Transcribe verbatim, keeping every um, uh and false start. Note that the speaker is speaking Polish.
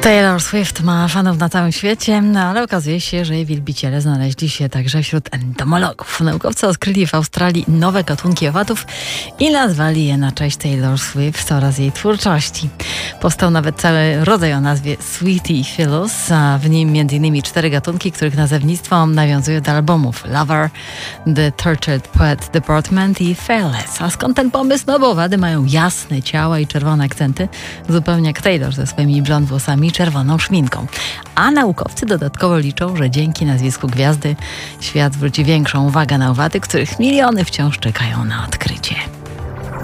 Taylor Swift ma fanów na całym świecie, no ale okazuje się, że jej wielbiciele znaleźli się także wśród entomologów. Naukowcy odkryli w Australii nowe gatunki owadów i nazwali je na cześć Taylor Swift oraz jej twórczości. Powstał nawet cały rodzaj o nazwie Sweetie Phyllis, a w nim między innymi cztery gatunki, których nazewnictwo nawiązuje do albumów Lover, The Tortured Poet Department i Fearless. A skąd ten pomysł? No bo owady mają jasne ciała i czerwone akcenty, zupełnie jak Taylor ze swoimi blond włosami i czerwoną szminką. A naukowcy dodatkowo liczą, że dzięki nazwisku gwiazdy świat zwróci większą uwagę na owady, których miliony wciąż czekają na odkrycie.